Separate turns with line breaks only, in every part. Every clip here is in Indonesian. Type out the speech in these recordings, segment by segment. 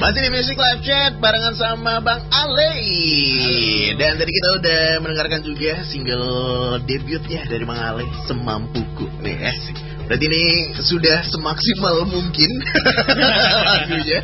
Masih di Music Live Chat barengan sama Bang Ale. Dan tadi kita udah mendengarkan juga single debutnya dari Bang Ale, Semampuku. Nih asik. Berarti ini sudah semaksimal mungkin lagunya.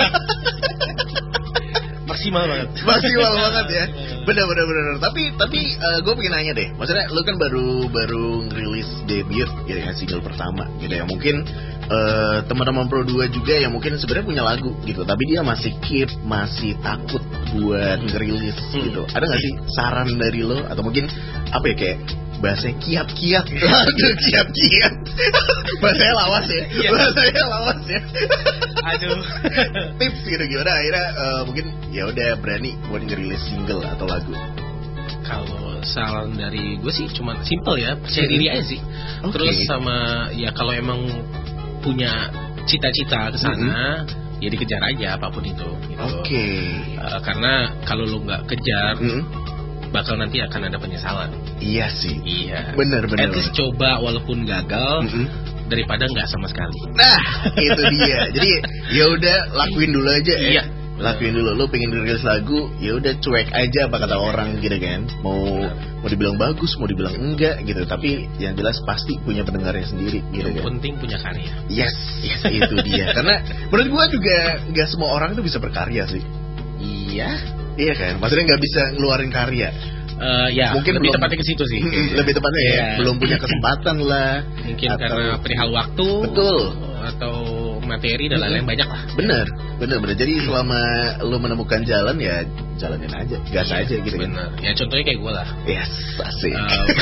Maksimal banget ya.
Bener. Tapi gue pengen nanya deh. Maksudnya lu kan baru ngerilis debut gitu ya, single pertama gitu ya. Mungkin teman-teman Pro 2 juga yang mungkin sebenarnya punya lagu gitu, tapi dia masih takut buat ngerilis gitu. Ada nggak sih saran dari lo atau mungkin apa ya, kayak bahasanya kiat-kiat. Aduh, kiat-kiat. Bahasanya lawas ya.
Aduh.
Tips gitu gimana akhirnya mungkin ya udah berani buat ngerilis single atau lagu.
Kalau saran dari gue sih cuma simple ya, percaya diri aja sih. Okay. Terus sama ya kalau emang punya cita-cita ke sana, ya dikejar aja apapun itu gitu.
Oke.
Karena kalau lu nggak kejar, bakal nanti akan ada penyesalan.
Iya sih.
Iya.
Bener.
At least coba walaupun gagal, daripada nggak sama sekali.
Nah, itu dia. Jadi ya udah lakuin dulu aja ya.
Iya.
Lakuin dulu. Lo pengen rilis lagu, ya udah cuek aja apa kata orang gitu kan. Mau dibilang bagus, mau dibilang enggak gitu. Tapi yang jelas pasti punya pendengarnya sendiri gitu
yang
kan.
penting punya karya.
Yes, itu dia. Karena menurut gua juga nggak semua orang tuh bisa berkarya sih. Iya kan. Maksudnya nggak bisa ngeluarin karya.
Ya,
mungkin
lebih tepatnya ke situ sih.
Lebih tepatnya ya, belum punya kesempatan lah.
Mungkin
atau
karena perihal waktu.
Betul.
Atau materi dan lain-lain banyak lah.
Bener. Jadi selama lu menemukan jalan ya jalanin aja, gas aja gitu.
Bener. Ya contohnya kayak gue lah.
Yes, asik.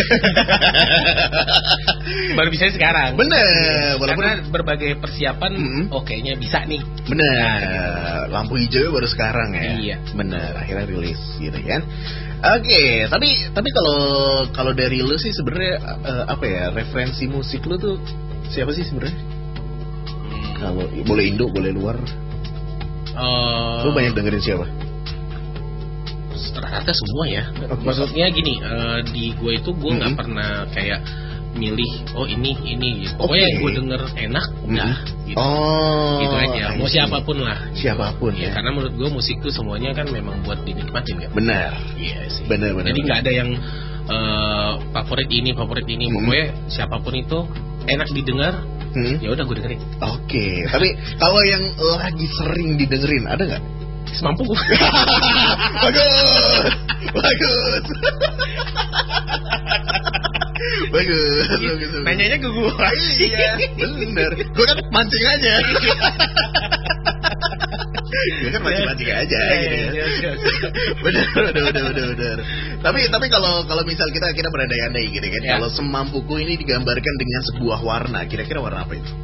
Baru bisa sekarang.
Bener. Walaupun
karena berbagai persiapan, kayaknya bisa nih.
Bener. Lampu hijau baru sekarang ya.
Iya.
Bener. Akhirnya rilis gitu kan. Oke, tapi kalau dari lu sih sebenarnya apa ya, referensi musik lu tuh siapa sih sebenarnya? Kalau boleh Indo, boleh luar. Lu banyak dengerin siapa?
Rata-rata semua ya.
Okay.
Maksudnya gini, di gue itu gue nggak pernah kayak milih ini gitu. Pokoknya yang gue denger enak udah gitu. Gitu aja. Mau siapapun lah.
Siapapun ya.
Karena menurut gue musik tuh semuanya kan memang buat dinikmatin kan.
Benar.
Iya sih.
Benar.
Jadi nggak ada yang favorit ini. Pokoknya siapapun itu enak didengar. Ya udah gue dengerin.
Oke. Tapi kalau yang lagi sering didengerin ada nggak?
Semampu gue.
Bagus.
Nanyanya ke gue.
Iya, bener. Gue kan mancing aja. Gue kan mancing aja gitu. Bener. Tapi kalau misal kita berandai-andai gitu kan, kalau Semampuku ini digambarkan dengan sebuah warna, kira-kira warna apa itu?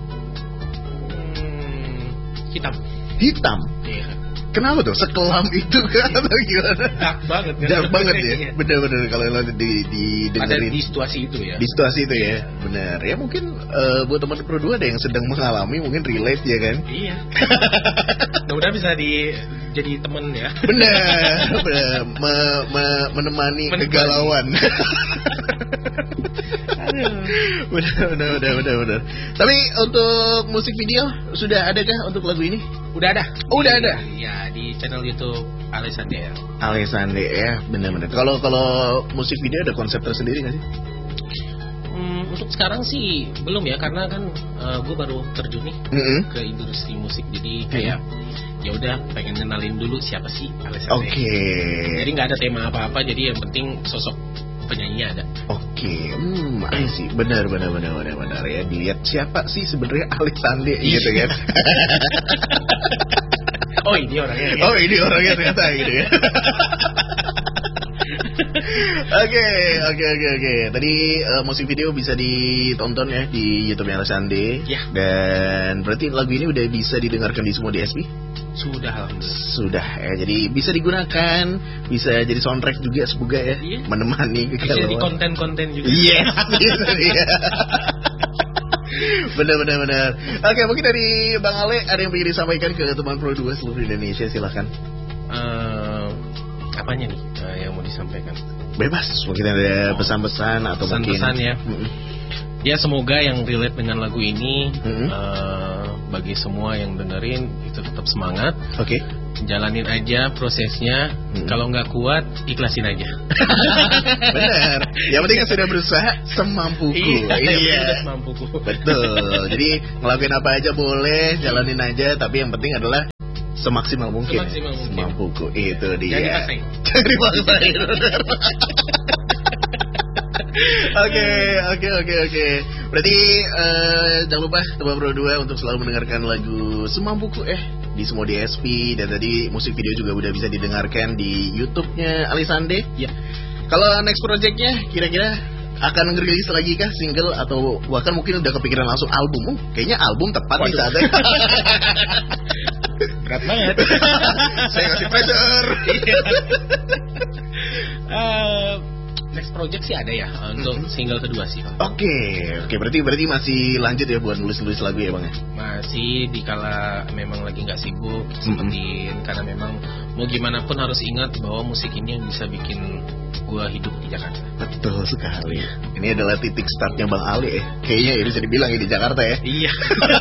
Hitam.
Iya.
Kenapa tuh? Sekelam itu kan atau gimana? Dark banget ya. Bener kalau lo didengerin.
Ada di situasi itu ya.
Di situasi itu ya. Bener. Ya mungkin buat teman Pro 2 ada yang sedang mengalami, mungkin relate ya kan.
Iya. Mudah-mudahan bisa jadi temen ya.
Bener. Menemani kegalauan. Bener. Tapi untuk musik video sudah adakah untuk lagu ini?
Udah ada.
Ya,
di channel YouTube Ale Sande
ya, benar. Kalau musik video ada konsep tersendiri nggak sih?
Untuk sekarang sih belum ya, karena kan gue baru terjun nih ke industri musik, jadi kayak ya udah pengen kenalin dulu siapa sih Ale Sande.
Oke.
Jadi nggak ada tema apa-apa, jadi yang penting sosok penyanyinya ada.
Oke, sih benar ya, dilihat siapa sih sebenarnya Ale Sande gitu kan.
Ini orangnya
ternyata gitu ya. Oke. Tadi musik video bisa ditonton ya di YouTube Ale Sande.
Ya.
Dan berarti lagu ini udah bisa didengarkan di semua DSP?
Sudah
ya. Jadi bisa digunakan, bisa jadi soundtrack juga semoga ya. Iya. Menemani
bisa jadi konten-konten juga.
Yes. Benar. Oke, mungkin dari Bang Ale ada yang ingin disampaikan ke teman Pro 2 seluruh Indonesia, silahkan.
Apanya nih yang mau disampaikan?
Bebas, mungkin ada pesan-pesan atau
pesan-pesan ya. Ya semoga yang relate dengan lagu ini bagi semua yang dengerin itu tetap semangat.
Oke.
Jalanin aja prosesnya. Kalau nggak kuat, ikhlasin aja.
Bener. Yang penting sudah berusaha semampuku.
Iya. Semampuku.
Betul. Jadi ngelakuin apa aja boleh, jalanin aja. Tapi yang penting adalah semaksimal mungkin. Semampuku. Itu dia.
Jangan dipaksain.
Jangan dipaksain. Oke. Berarti jangan lupa Teman Pro 2 untuk selalu mendengarkan lagu Semampuku di semua DSP, dan tadi musik video juga udah bisa didengarkan di YouTube-nya Alisande.
Ya.
Kalau next project-nya kira-kira akan ngerilis lagi kah single atau bahkan mungkin udah kepikiran langsung album? Kayaknya album tepat nih saatnya.
Berat banget.
Saya ngasih pressure.
Next project sih ada ya untuk single kedua sih.
Oke, berarti masih lanjut ya buat nulis lagu ya Bang ya?
Masih dikala memang lagi nggak sibuk sempetin, karena memang mau gimana pun harus ingat bahwa musik ini yang bisa bikin gua hidup di Jakarta.
Betul sekali. Ini adalah titik startnya Bang Ali kayaknya ya bisa dibilang ya di Jakarta ya.
Iya.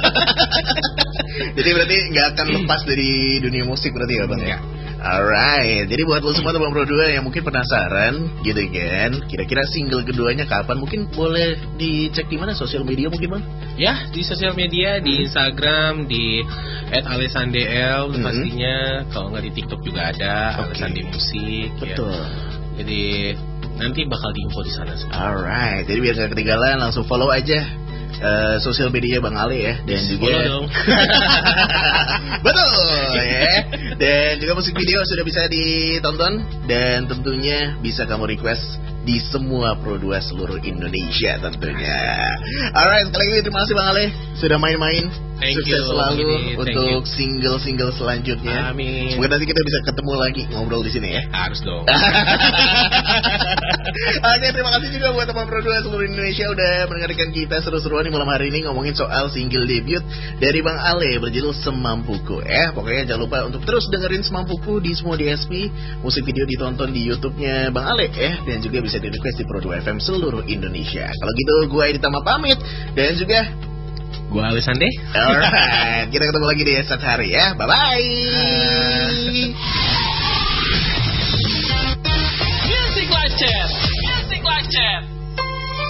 Jadi berarti nggak akan lepas dari dunia musik berarti ya Bang ya? Alright, jadi buat lo semua Teman Pro 2 yang mungkin penasaran gitu kan, kira-kira single keduanya kapan? Mungkin boleh dicek di mana, sosial media mungkin Bang?
Ya, di sosial media, di Instagram, di @alessandel pastinya. Kalau nggak di TikTok juga ada, Alessande Musik.
Betul.
Ya. Jadi nanti bakal diinfo di sana.
Alright, jadi biar nggak ketinggalan langsung follow aja sosial media Bang Ali ya, dan juga
dong.
Betul ya. Dan juga musik video sudah bisa ditonton dan tentunya bisa kamu request di semua Pro 2 seluruh Indonesia tentunya. Alright, sekali lagi terima kasih Bang Ali sudah main-main. Sukses selalu untuk single-single selanjutnya.
Amin.
Semoga nanti kita bisa ketemu lagi ngobrol di sini ya.
Harus dong.
Oke, terima kasih juga buat Teman Pro 2 seluruh Indonesia udah mendengarkan kita seru-seruan di malam hari ini ngomongin soal single debut dari Bang Ale berjudul Semampuku. Pokoknya jangan lupa untuk terus dengerin Semampuku di semua DSP. Musik video ditonton di YouTube-nya Bang Ale dan juga bisa di request di Pro 2 FM seluruh Indonesia. Kalau gitu gue Editama pamit dan juga
gue Alessande.
Alright, kita ketemu lagi di esok hari ya. Bye-bye.
Music Live Chat.